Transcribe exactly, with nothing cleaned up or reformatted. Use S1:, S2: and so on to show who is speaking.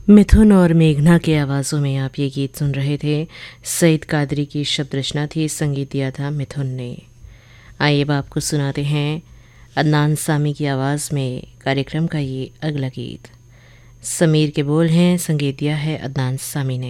S1: मिथुन और मेघना की आवाज़ों में आप ये गीत सुन रहे थे। सईद कादरी की शब्द रचना थी, संगीत दिया था मिथुन ने। आइए अब आपको सुनाते हैं अदनान सामी की आवाज़ में कार्यक्रम का ये अगला गीत। समीर के बोल हैं, संगीत दिया है अदनान सामी ने।